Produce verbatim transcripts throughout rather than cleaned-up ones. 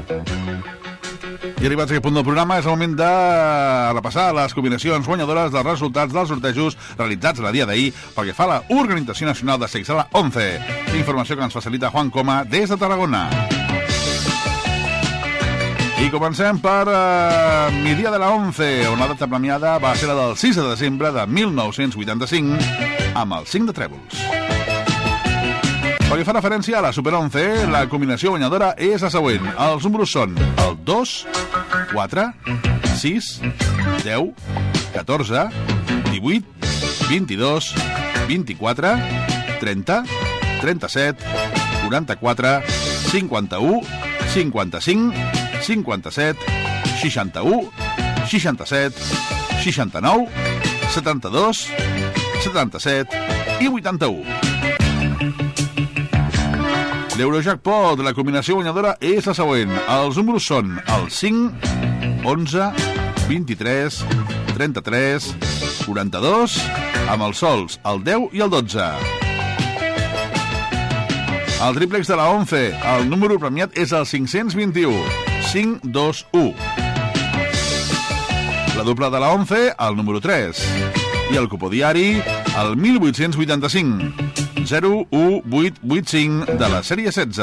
I arribats a aquest punt del programa és el moment de repassar les combinacions guanyadores dels resultats dels sortejos realitzats el dia d'ahir pel que fa a la Organització Nacional de Seixala onze. Informació que ens facilita Juan Coma des de Tarragona. I comencem per uh, mi dia de la onze, on la data premiada va ser la del sis de desembre de mil nou-cents vuitanta-cinc amb el cinc de trèvols. Pel que fa referència a la Super onze, la combinació guanyadora és la següent. Els números són el dos, quatre, sis, deu, catorze, divuit, vint-i-dos, vint-i-quatre, trenta, trenta-set, quaranta-quatre, cinquanta-u, cinquanta-cinc, cinquanta-set, seixanta-u, seixanta-set, seixanta-nou, setanta-dos, setanta-set i vuitanta-u. L'Eurojackpot, la combinació guanyadora és la següent. Els números són el cinc, onze, vint-i-tres, trenta-tres, quaranta-dos, amb els sols el deu i el dotze. El triplex de la onze, el número premiat és el cinc-cents vint-i-u, cinc dos u. La doble de la onze, el número tres. I el cupó diari, el mil vuit-cents vuitanta-cinc, zero u vuit vuit cinc de la sèrie setze.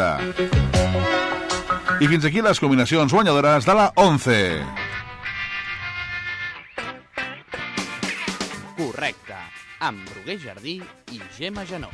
I fins aquí les combinacions guanyadores de la onze. Correcte, amb Bruguer Jardí i Gemma Janó.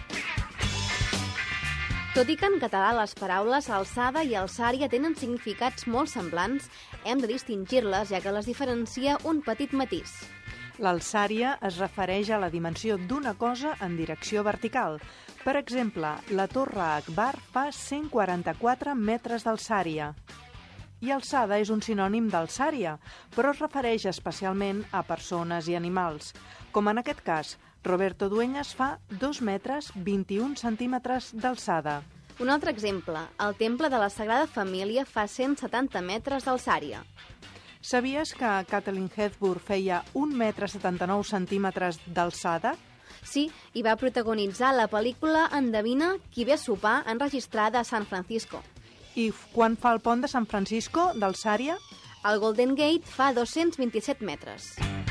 Tot i que en català les paraules alçada i alçària tenen significats molt semblants, hem de distingir-les, ja que les diferencia un petit matís. L'alçària es refereix a la dimensió d'una cosa en direcció vertical. Per exemple, la Torre Akbar fa cent quaranta-quatre metres d'alçària. I alçada és un sinònim d'alçària, però es refereix especialment a persones i animals. Com en aquest cas, Roberto Dueñas fa dos metres vint-i-un centímetres d'alçada. Un altre exemple, el Temple de la Sagrada Família fa cent setanta metres d'alçària. Sabies que Kathleen Hepburn feia un metre setanta-nou centímetres d'alçada? Sí, i va protagonitzar la pel·lícula Endevina qui ve a sopar, enregistrada a San Francisco. I quan fa el pont de San Francisco, d'alçària? El Golden Gate fa dos-cents vint-i-set metres.